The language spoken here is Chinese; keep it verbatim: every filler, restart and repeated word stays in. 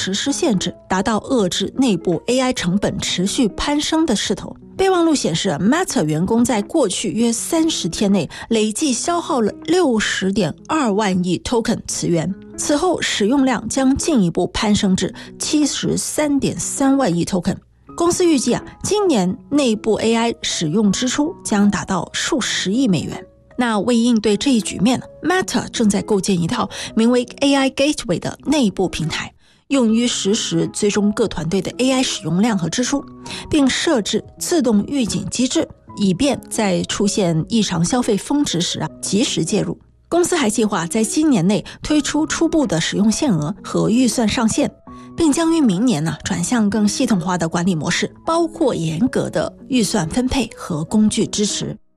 实施限制，达到遏制内部 A I 成本持续攀升的势头。备忘录显示 Meta 员工在过去约三十天内累计消耗了 六十点二万亿 token 词元，此后使用量将进一步攀升至 七十三点三万亿 token。公司预计啊，今年内部 A I 使用支出将达到数十亿美元。那为应对这一局面 Meta 正在构建一套名为 A I Gateway 的内部平台，用于实时追踪各团队的 A I 使用量和支出，并设置自动预警机制，以便在出现异常消费峰值时啊及时介入。公司还计划在今年内推出初步的使用限额和预算上限，并将于明年呢转向更系统化的管理模式，包括严格的预算分配和工具支持。